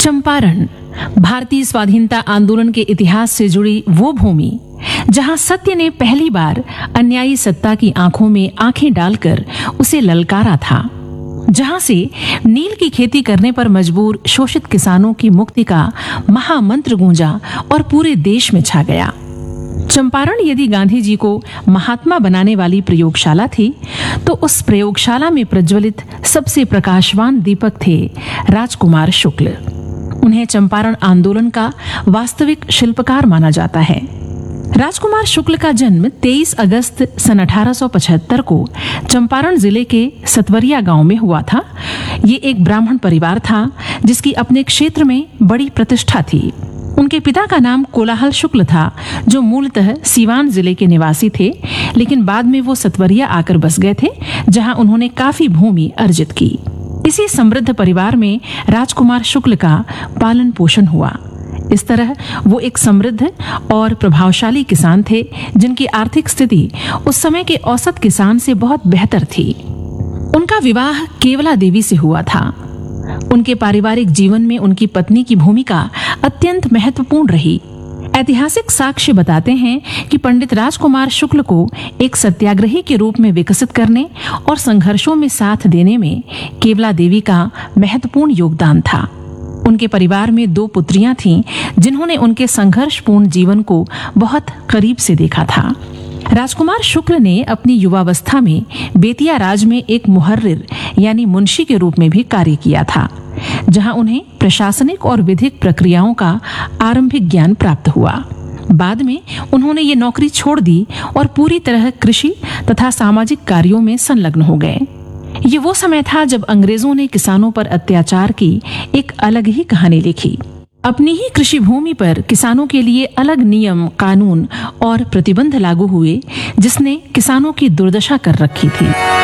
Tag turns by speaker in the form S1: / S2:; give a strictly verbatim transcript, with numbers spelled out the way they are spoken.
S1: चंपारण भारतीय स्वाधीनता आंदोलन के इतिहास से जुड़ी वो भूमि जहां सत्य ने पहली बार अन्यायी सत्ता की आंखों में आंखें डालकर उसे ललकारा था, जहां से नील की खेती करने पर मजबूर शोषित किसानों की मुक्ति का महामंत्र गूंजा और पूरे देश में छा गया। चंपारण यदि गांधी जी को महात्मा बनाने वाली प्रयोगशाला थी, तो उस प्रयोगशाला में प्रज्वलित सबसे प्रकाशवान दीपक थे राजकुमार शुक्ल। उन्हें चंपारण आंदोलन का वास्तविक शिल्पकार माना जाता है। राजकुमार शुक्ल का जन्म तेईस अगस्त सन अठारह सौ पचहत्तर को चंपारण जिले के सतवरिया गांव में हुआ था। ये एक ब्राह्मण परिवार था जिसकी अपने क्षेत्र में बड़ी प्रतिष्ठा थी। उनके पिता का नाम कोलाहल शुक्ल था, जो मूलतः सीवान जिले के निवासी थे, लेकिन बाद में वो सतवरिया आकर बस गए थे, जहां उन्होंने काफी भूमि अर्जित की। इसी समृद्ध परिवार में राजकुमार शुक्ल का पालन पोषण हुआ। इस तरह वो एक समृद्ध और प्रभावशाली किसान थे, जिनकी आर्थिक स्थिति उस समय के औसत किसान से बहुत बेहतर थी। उनका विवाह केवला देवी से हुआ था। उनके पारिवारिक जीवन में उनकी पत्नी की भूमिका अत्यंत महत्वपूर्ण रही। ऐतिहासिक साक्ष्य बताते हैं कि पंडित राजकुमार शुक्ल को एक सत्याग्रही के रूप में विकसित करने और संघर्षों में साथ देने में केवला देवी का महत्वपूर्ण योगदान था। उनके परिवार में दो पुत्रियां थीं, जिन्होंने उनके संघर्षपूर्ण जीवन को बहुत करीब से देखा था। राजकुमार शुक्ल ने अपनी युवावस्था में बेतिया राज में एक मुहर्रिर यानी मुंशी के रूप में भी कार्य किया था, जहां उन्हें प्रशासनिक और विधिक प्रक्रियाओं का आरंभिक ज्ञान प्राप्त हुआ। बाद में उन्होंने ये नौकरी छोड़ दी और पूरी तरह कृषि तथा सामाजिक कार्यों में संलग्न हो गए। ये वो समय था जब अंग्रेजों ने किसानों पर अत्याचार की एक अलग ही कहानी लिखी। अपनी ही कृषि भूमि पर किसानों के लिए अलग नियम, कानून और प्रतिबंध लागू हुए, जिसने किसानों की दुर्दशा कर रखी थी।